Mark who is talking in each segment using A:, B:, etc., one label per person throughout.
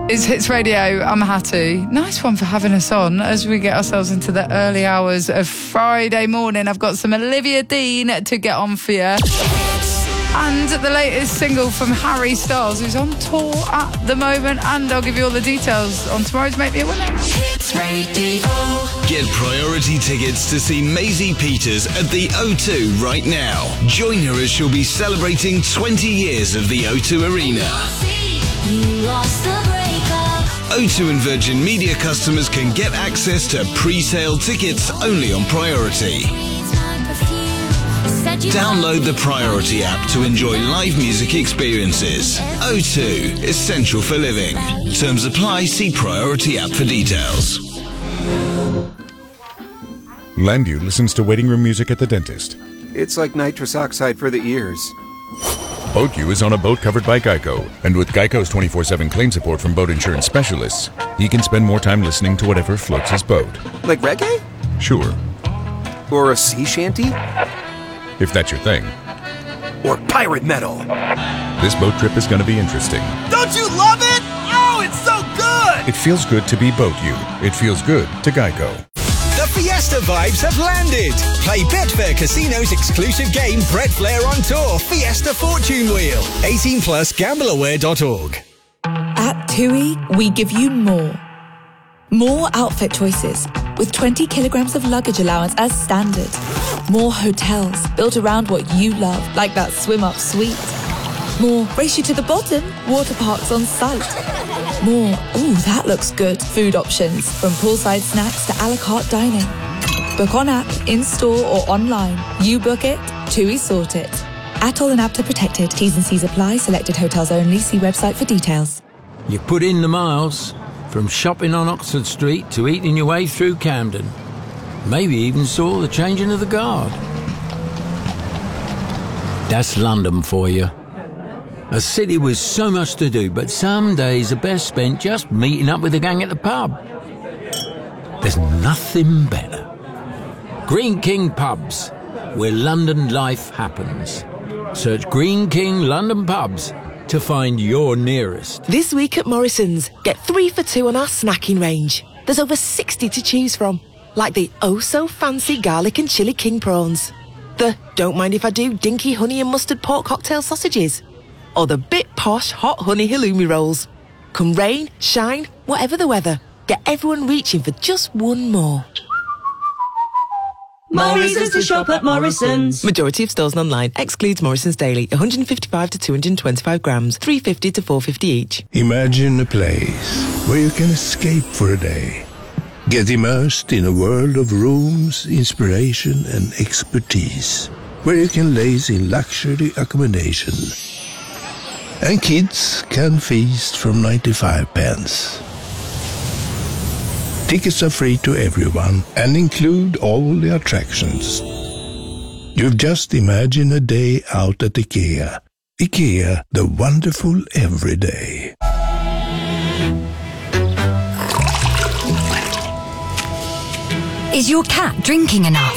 A: It's Hits Radio. I'm Hattie. Nice one for having us on as we get ourselves into the early hours of Friday morning. I've got some Olivia Dean to get on for you. And the latest single from Harry Styles, who's on tour at the moment. And I'll give you all the details on tomorrow's Make Me a Winner. Hits Radio.
B: Get priority tickets to see Maisie Peters at the O2 right now. Join her as she'll be celebrating 20 years of the O2 Arena. O2 and Virgin Media customers can get access to pre-sale tickets only on Priority. Download the Priority app to enjoy live music experiences. O2, essential for living. Terms apply, see Priority app for details.
C: Landview listens to waiting room music at the dentist.
D: It's like nitrous oxide for the ears.
C: BoatU is on a boat covered by Geico, and with Geico's 24/7 claim support from boat insurance specialists, he can spend more time listening to whatever floats his boat.
D: Like reggae?
C: Sure.
D: Or a sea shanty?
C: If that's your thing.
D: Or pirate metal?
C: This boat trip is going to be interesting.
E: Don't you love it? Oh, it's so good!
C: It feels good to be BoatU. It feels good to Geico.
E: The Fiesta vibes have landed. Play Betfair Casino's exclusive game Brett Flair on Tour Fiesta Fortune Wheel. 18 plus gambleaware.org.
F: At TUI, we give you more. More outfit choices with 20 kilograms of luggage allowance as standard. More hotels built around what you love, like that swim-up suite. More race you to the bottom, water parks on site. More, ooh, that looks good, food options, from poolside snacks to a la carte dining. Book on app, in-store or online. You book it, TUI sort it. Atoll and APTA protected. T's and C's apply. Selected hotels only. See website for details.
G: You put in the miles, from shopping on Oxford Street to eating your way through Camden. Maybe even saw the changing of the guard. That's London for you. A city with so much to do, but some days are best spent just meeting up with the gang at the pub. There's nothing better. Green King Pubs, where London life happens. Search Green King London Pubs to find your nearest.
H: This week at Morrison's, get 3 for 2 on our snacking range. There's over 60 to choose from, like the oh-so-fancy garlic and chili king prawns, the don't mind if I do dinky honey and mustard pork cocktail sausages, or the bit posh hot honey halloumi rolls. Come rain, shine, whatever the weather, get everyone reaching for just one more.
I: Morrison's to shop at Morrison's.
H: Majority of stores and online. Excludes Morrison's Daily. 155 to 225 grams. 350 to 450 each.
J: Imagine a place where you can escape for a day. Get immersed in a world of rooms, inspiration and expertise. Where you can laze in luxury accommodation. And kids can feast from 95 pence. Tickets are free to everyone and include all the attractions. You've just imagined a day out at IKEA. IKEA, the wonderful everyday.
K: Is your cat drinking enough?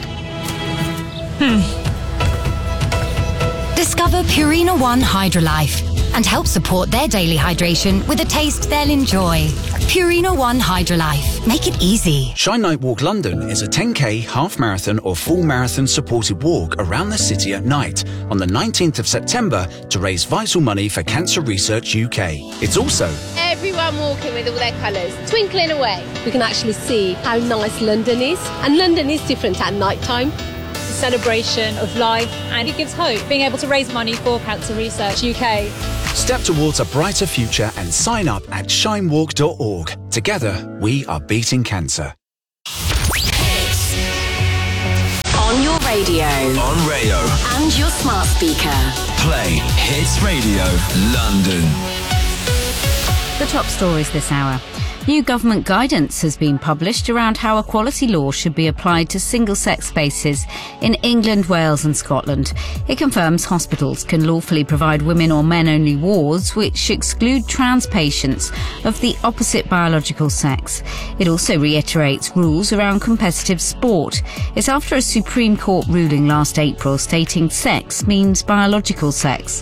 K: Discover Purina One Hydrolife and help support their daily hydration with a taste they'll enjoy. Purina One Hydrolife. Make it easy.
L: Shine Night Walk London is a 10k, half marathon or full marathon supported walk around the city at night on the 19th of September to raise vital money for Cancer Research UK. It's also
M: everyone walking with all their colours, twinkling away. We can actually see how nice London is, and London is different at night time.
N: It's a celebration of life and it gives hope, being able to raise money for Cancer Research UK.
L: Step towards a brighter future and sign up at shinewalk.org. Together, we are beating cancer.
I: On your radio.
B: On Rayo.
I: And your smart speaker.
B: Play Hits Radio London.
O: The top stories this hour. New government guidance has been published around how equality law should be applied to single-sex spaces in England, Wales and Scotland. It confirms hospitals can lawfully provide women or men-only wards which exclude trans patients of the opposite biological sex. It also reiterates rules around competitive sport. It's after a Supreme Court ruling last April stating sex means biological sex.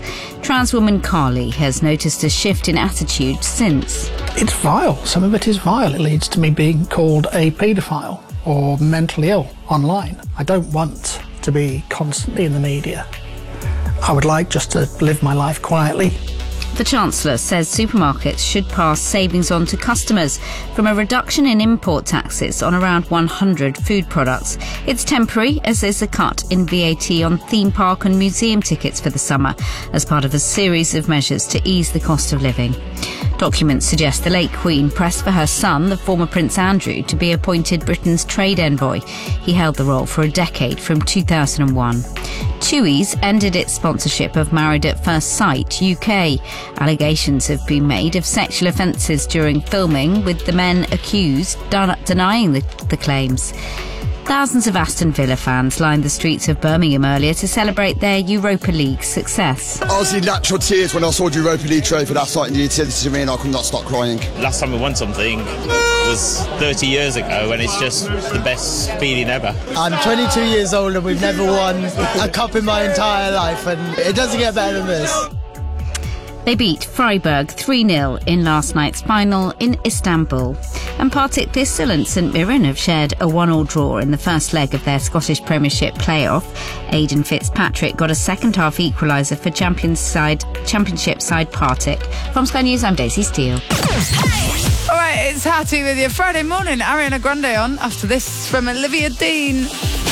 O: Trans woman Carly has noticed a shift in attitude since.
P: It's vile. Some of it is vile. It leads to me being called a paedophile or mentally ill online. I don't want to be constantly in the media. I would like just to live my life quietly.
O: The Chancellor says supermarkets should pass savings on to customers from a reduction in import taxes on around 100 food products. It's temporary, as is a cut in VAT on theme park and museum tickets for the summer, as part of a series of measures to ease the cost of living. Documents suggest the late Queen pressed for her son, the former Prince Andrew, to be appointed Britain's trade envoy. He held the role for a decade, from 2001. TUI's ended its sponsorship of Married at First Sight UK. Allegations have been made of sexual offences during filming, with the men accused denying the claims. Thousands of Aston Villa fans lined the streets of Birmingham earlier to celebrate their Europa League success.
Q: I was in natural tears when I saw the Europa League trophy last night in the utility arena. I could not stop crying.
R: Last time we won something was 30 years ago, and it's just the best feeling ever.
S: I'm 22 years old and we've never won a cup in my entire life, and it doesn't get better than this.
O: They beat Freiburg 3-0 in last night's final in Istanbul. And Partick Thistle and St Mirren have shared a 1-1 draw in the first leg of their Scottish Premiership playoff. Aidan Fitzpatrick got a second-half equaliser for Championship side Partick. From Sky News, I'm Daisy Steele.
A: All right, it's Hattie with you. Friday morning, Ariana Grande on. After this, from Olivia Dean.